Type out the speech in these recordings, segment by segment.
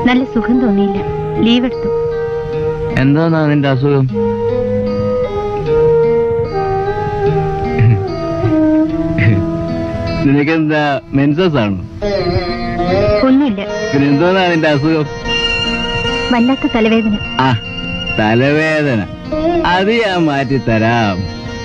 നല്ല സുഖം തോന്നിയില്ല, ലീവ് എടുത്തു. എന്താ നിന്റെ അസുഖം? നിനക്കെന്താ മെൻസസ് ആണോ? ഒന്നുമില്ല. പിന്നെ എന്തോന്നാ നിന്റെ അസുഖം? വല്ലാത്ത തലവേദന. ആ, തലവേദന അത് ഞാൻ മാറ്റിത്തരാം.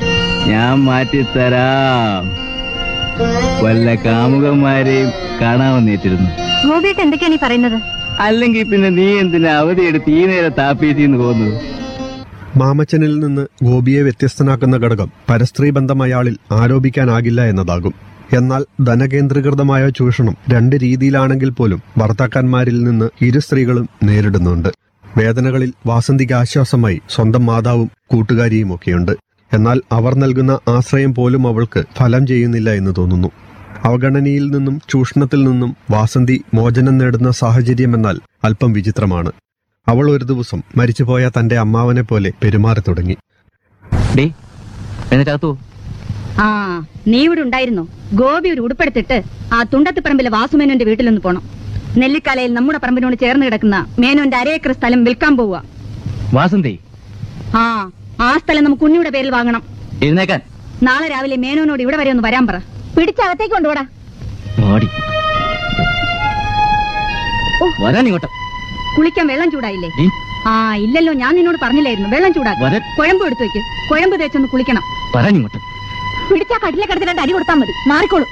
വല്ല കാമുകന്മാരെയും കാണാൻ വന്നേറ്റിരുന്നു. ഗോപിയേട്ട് എന്തൊക്കെയാണ് ഈ പറയുന്നത്? അല്ലെങ്കിൽ പിന്നെ നീ എന്തിനാ അവധിയെടുത്ത് ഈ നേരം താപ്പീസിന്ന് പോകുന്നത്? മാമച്ചനിൽ നിന്ന് ഗോപിയെ വ്യത്യസ്തനാക്കുന്ന ഘടകം പരസ്ത്രീ ബന്ധം അയാളിൽ ആരോപിക്കാനാകില്ല എന്നതാകും. എന്നാൽ ധനകേന്ദ്രീകൃതമായ ചൂഷണം രണ്ട് രീതിയിലാണെങ്കിൽ പോലും ഭർത്താക്കന്മാരിൽ നിന്ന് ഇരു സ്ത്രീകളും നേരിടുന്നുണ്ട്. വേദനകളിൽ വാസന്തിക്ക് ആശ്വാസമായി സ്വന്തം മാതാവും കൂട്ടുകാരിയുമൊക്കെയുണ്ട്. എന്നാൽ അവർ നൽകുന്ന ആശ്രയം പോലും അവൾക്ക് ഫലം ചെയ്യുന്നില്ല എന്ന് തോന്നുന്നു. അവഗണനയിൽ നിന്നും ചൂഷണത്തിൽ നിന്നും വാസന്തി മോചനം നേടുന്ന സാഹചര്യമെന്നാൽ അല്പം വിചിത്രമാണ്. അവൾ ഒരു ദിവസം മരിച്ചുപോയ തന്റെ അമ്മാവനെ പോലെ പെരുമാറി തുടങ്ങി. ആ, നീ ഇവിടെ ഉണ്ടായിരുന്നോ? ഗോപി ഒരു ഉടുപ്പെടുത്തിട്ട് ആ തുണ്ടത്തിപ്പറമ്പിലെ വാസുമേനോന്റെ വീട്ടിലൊന്ന് പോണം. നെല്ലിക്കാലയിൽ നമ്മുടെ പറമ്പിനോട് ചേർന്ന് കിടക്കുന്ന മേനോന്റെ അരേക്കർ സ്ഥലം വിൽക്കാൻ പോവുക. വാസന്തി, ആ സ്ഥലം നമുക്ക് ഉണ്ണിയുടെ പേരിൽ വാങ്ങണം. എഴുന്നേക്കാൻ. നാളെ രാവിലെ മേനോനോട് ഇവിടെ വരെ ഒന്ന് വരാൻ പറ. പിടിച്ചകത്തേക്ക് കൊണ്ടുപോടാ. കുളിക്കാൻ വെള്ളം ചൂടായില്ലേ? ഇല്ലല്ലോ, ഞാൻ നിന്നോട് പറഞ്ഞില്ലായിരുന്നു വെള്ളം ചൂടാ. കുഴമ്പ് എടുത്തു വെക്ക്. കുഴമ്പ് തേച്ചൊന്ന് കുളിക്കണം. പിടിച്ചാ കട്ടിലെ കിടത്തി അടി കൊടുത്താൽ മതി, മാറിക്കോളൂ.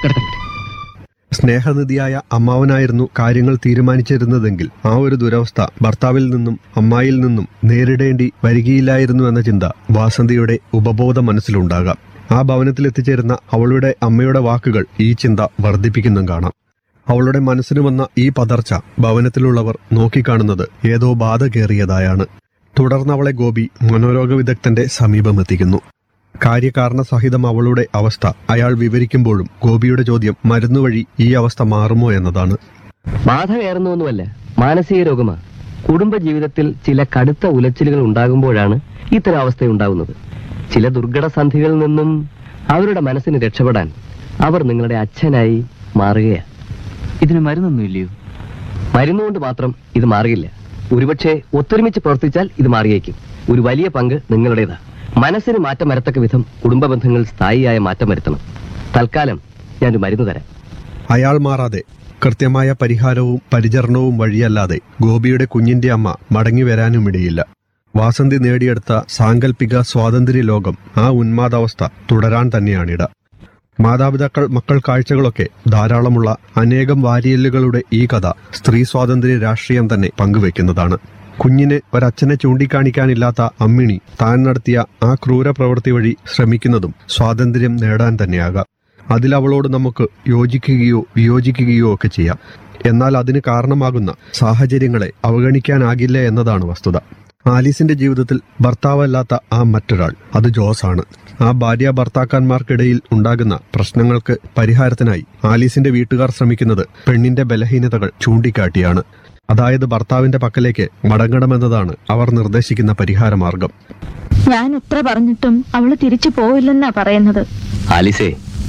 സ്നേഹനിധിയായ അമ്മാവനായിരുന്നു കാര്യങ്ങൾ തീരുമാനിച്ചിരുന്നതെങ്കിൽ ആ ഒരു ദുരവസ്ഥ ഭർത്താവിൽ നിന്നും അമ്മായിൽ നിന്നും നേരിടേണ്ടി വരികയില്ലായിരുന്നു എന്ന ചിന്ത വാസന്തിയുടെ ഉപബോധ മനസ്സിലുണ്ടാകാം. ആ ഭവനത്തിലെത്തിച്ചേരുന്ന അവളുടെ അമ്മയുടെ വാക്കുകൾ ഈ ചിന്ത വർദ്ധിപ്പിക്കുന്നും കാണാം. അവളുടെ മനസ്സിന് വന്ന ഈ പതർച്ച ഭവനത്തിലുള്ളവർ നോക്കിക്കാണുന്നത് ഏതോ ബാധ കയറിയതായാണ്. തുടർന്ന് അവളെ ഗോപി മനോരോഗ വിദഗ്ധന്റെ സമീപമെത്തിക്കുന്നു. കാര്യകാരണ സഹിതം അവളുടെ അവസ്ഥ അയാൾ വിവരിക്കുമ്പോഴും ഗോപിയുടെ ചോദ്യം മരുന്നുവഴി ഈ അവസ്ഥ മാറുമോ എന്നതാണ്. ബാധ കയറുന്നൊന്നുമല്ല, മാനസിക രോഗമാണ്. കുടുംബജീവിതത്തിൽ ചില കടുത്ത ഉലച്ചിലുകൾ ഉണ്ടാകുമ്പോഴാണ് ഇത്തരം അവസ്ഥയുണ്ടാകുന്നത്. ചില ദുർഘട സന്ധികളിൽ നിന്നും അവരുടെ മനസ്സിന് രക്ഷപ്പെടാൻ അവർ നിങ്ങളുടെ അച്ഛനായി മാറുകയാണ്. ഇതിന് മരുന്നൊന്നുമില്ലയോ? മരുന്നുകൊണ്ട് മാത്രം ഇത് മാറിയില്ല. ഒരുപക്ഷെ ഒത്തൊരുമിച്ച് പ്രവർത്തിച്ചാൽ ഇത് മാറിയേക്കും. ഒരു വലിയ പങ്ക് നിങ്ങളുടേതാ. മനസ്സിന് മാറ്റം വരത്തക്ക വിധം കുടുംബ ബന്ധങ്ങൾ സ്ഥായിയായ മാറ്റം വരുത്തണം. തൽക്കാലം ഞാനൊരു മരുന്ന് തരാം. അയാൾ മാറാതെ കൃത്യമായ പരിഹാരവും പരിചരണവും വഴിയല്ലാതെ ഗോപിയുടെ കുഞ്ഞിന്റെ അമ്മ മടങ്ങി വരാനുമിടയില്ല. വാസന്തി നേടിയെടുത്ത സാങ്കല്പിക സ്വാതന്ത്ര്യ ലോകം ആ ഉന്മാദാവസ്ഥ തുടരാൻ തന്നെയാണിട. മാതാപിതാക്കൾ മക്കൾ കാഴ്ചകളൊക്കെ ധാരാളമുള്ള അനേകം വാരിയല്ലുകളുടെ ഈ കഥ സ്ത്രീ സ്വാതന്ത്ര്യ രാഷ്ട്രീയം തന്നെ പങ്കുവെക്കുന്നതാണ്. കുഞ്ഞിന് ഒരച്ഛനെ ചൂണ്ടിക്കാണിക്കാനില്ലാത്ത അമ്മിണി താൻ നടത്തിയ ആ ക്രൂര പ്രവൃത്തി വഴി ശ്രമിക്കുന്നതും സ്വാതന്ത്ര്യം നേടാൻ തന്നെയാകാം. അതിലവളോട് നമുക്ക് യോജിക്കുകയോ വിയോജിക്കുകയോ ഒക്കെ ചെയ്യാം. എന്നാൽ അതിന് കാരണമാകുന്ന സാഹചര്യങ്ങളെ അവഗണിക്കാനാകില്ല എന്നതാണ് വസ്തുത. ആലീസിന്റെ ജീവിതത്തിൽ ഭർത്താവല്ലാത്ത ആ മറ്റൊരാൾ, അത് ജോസാണ്. ആ ഭാര്യ ഭർത്താക്കന്മാർക്കിടയിൽ ഉണ്ടാകുന്ന പ്രശ്നങ്ങൾക്ക് പരിഹാരത്തിനായി ആലീസിന്റെ വീട്ടുകാർ ശ്രമിക്കുന്നത് പെണ്ണിന്റെ ബലഹീനതകൾ ചൂണ്ടിക്കാട്ടിയാണ്. അതായത് ഭർത്താവിന്റെ പക്കലേക്ക് മടങ്ങണമെന്നതാണ് അവർ നിർദ്ദേശിക്കുന്ന പരിഹാരമാർഗം. ഞാൻ എത്ര പറഞ്ഞിട്ടും അവള് തിരിച്ചു പോവില്ലെന്നാ പറയുന്നത്. ആലിസേ,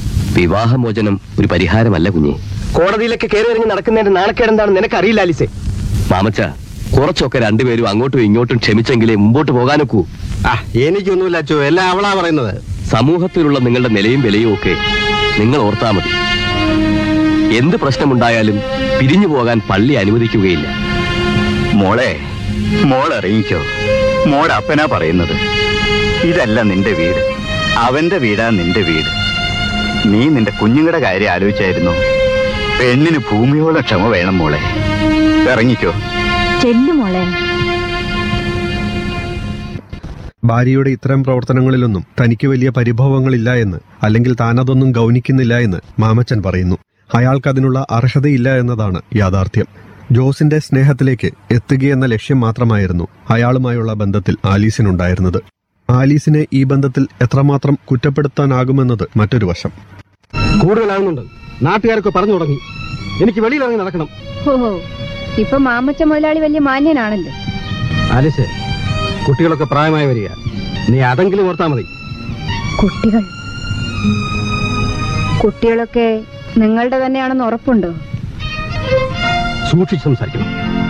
വിവാഹമോചനം ഒരു പരിഹാരമല്ല കുഞ്ഞെ. കോടതിയിലൊക്കെ കയറി നടക്കുന്നതിന്റെ നാണക്കേടെന്താണെന്ന് നിനക്കറിയില്ല ആലിസേ. മാമച്ച, കുറച്ചൊക്കെ രണ്ടുപേരും അങ്ങോട്ടും ഇങ്ങോട്ടും ക്ഷമിച്ചെങ്കിലേ മുമ്പോട്ട് പോകാനൊക്കൂ. എനിക്കൊന്നുമില്ല അച്ചോ, എല്ലാം അവളാ പറയുന്നത്. സമൂഹത്തിലുള്ള നിങ്ങളുടെ നിലയും വിലയും ഒക്കെ നിങ്ങൾ ഓർത്താ മതി. എന്ത് പ്രശ്നമുണ്ടായാലും പിരിഞ്ഞു പോകാൻ പള്ളി അനുവദിക്കുകയില്ല. മോളിറങ്ങിക്കോ. മോടെ അപ്പനാ പറയുന്നത്. ഇതല്ല നിന്റെ വീട്, അവന്റെ വീടാ നിന്റെ വീട്. നീ നിന്റെ കുഞ്ഞുങ്ങളുടെ കാര്യം ആലോചിച്ചായിരുന്നു. പെണ്ണിന് ഭൂമിയോളം ക്ഷമ വേണം മോളെ. ഇറങ്ങിക്കോ. ചെല്ലുമോളെ. ഭാര്യയുടെ ഇത്തരം പ്രവർത്തനങ്ങളിലൊന്നും തനിക്ക് വലിയ പരിഭവങ്ങളില്ല എന്ന്, അല്ലെങ്കിൽ താനതൊന്നും ഗൗനിക്കുന്നില്ല എന്ന് മാമച്ചൻ പറയുന്നു. അയാൾക്കതിനുള്ള അർഹതയില്ല എന്നതാണ് യാഥാർത്ഥ്യം. ജോസിന്റെ സ്നേഹത്തിലേക്ക് എത്തുകയെന്ന ലക്ഷ്യം മാത്രമായിരുന്നു അയാളുമായുള്ള ബന്ധത്തിൽ ആലീസിനുണ്ടായിരുന്നത്. ആലീസിനെ ഈ ബന്ധത്തിൽ എത്രമാത്രം കുറ്റപ്പെടുത്താനാകുമെന്നത് മറ്റൊരു വശം. കൂടുതലാകുന്നുണ്ട്. നാട്ടുകാരൊക്കെ പറഞ്ഞു തുടങ്ങി. എനിക്ക് വെളിയിലിറങ്ങി നടക്കണം. ഇപ്പൊ മാമച്ച മുതലാളി വലിയ മാന്യനാണല്ലോ. ആലിസേ, കുട്ടികളൊക്കെ പ്രായമായി വരിക. നീ അതെങ്കിലും ഓർത്താ മതി. കുട്ടികളൊക്കെ നിങ്ങളുടെ തന്നെയാണെന്ന് ഉറപ്പുണ്ടോ? സൂക്ഷിച്ച് സംസാരിക്കണം.